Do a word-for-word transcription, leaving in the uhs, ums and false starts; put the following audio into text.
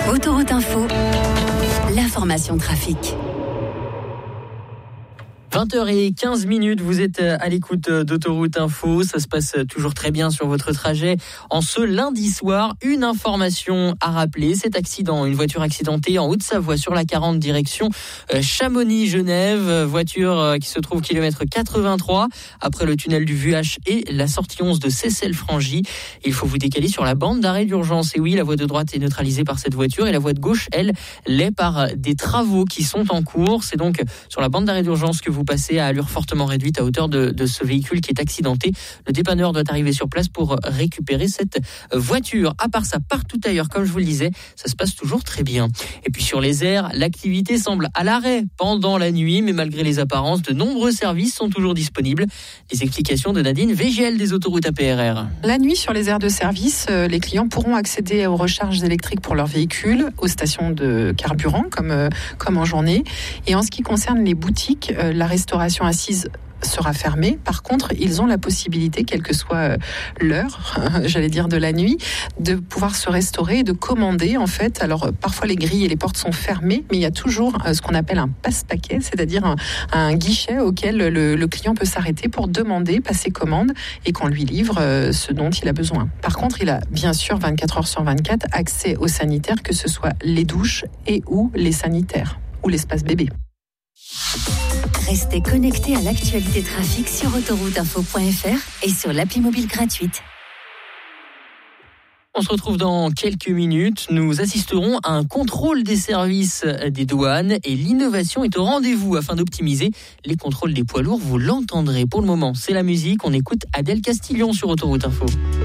Autoroute Info, l'information trafic. vingt heures quinze, vous êtes à l'écoute d'Autoroute Info. Ça se passe toujours très bien sur votre trajet. En ce lundi soir, une information à rappeler. Cet accident, une voiture accidentée en Haute-Savoie sur la quarante direction Chamonix-Genève. Voiture qui se trouve kilomètre quatre-vingt-trois après le tunnel du Vuache et la sortie onze de Seyssel-Frangy. Il faut vous décaler sur la bande d'arrêt d'urgence. Et oui, la voie de droite est neutralisée par cette voiture et la voie de gauche, elle, l'est par des travaux qui sont en cours. C'est donc sur la bande d'arrêt d'urgence que vous passez à allure fortement réduite à hauteur de, de ce véhicule qui est accidenté. Le dépanneur doit arriver sur place pour récupérer cette voiture. À part ça, partout ailleurs, comme je vous le disais, ça se passe toujours très bien. Et puis sur les aires, l'activité semble à l'arrêt pendant la nuit, mais malgré les apparences, de nombreux services sont toujours disponibles. Les explications de Nadine V G L des autoroutes A P R R. La nuit, sur les aires de service, les clients pourront accéder aux recharges électriques pour leurs véhicules, aux stations de carburant, comme, comme en journée. Et en ce qui concerne les boutiques, la restauration assise sera fermée. Par contre, ils ont la possibilité, quelle que soit l'heure, j'allais dire de la nuit, de pouvoir se restaurer et de commander, en fait. Alors, parfois, les grilles et les portes sont fermées, mais il y a toujours ce qu'on appelle un passe-paquet, c'est-à-dire un, un guichet auquel le, le client peut s'arrêter pour demander, passer commande et qu'on lui livre ce dont il a besoin. Par contre, il a bien sûr vingt-quatre heures sur vingt-quatre accès aux sanitaires, que ce soit les douches et ou les sanitaires, ou l'espace bébé. Restez connectés à l'actualité trafic sur autoroute info point f r et sur l'appli mobile gratuite. On se retrouve dans quelques minutes. Nous assisterons à un contrôle des services des douanes et l'innovation est au rendez-vous afin d'optimiser les contrôles des poids lourds. Vous l'entendrez. Pour le moment, c'est la musique. On écoute Adèle Castillon sur Autoroute Info.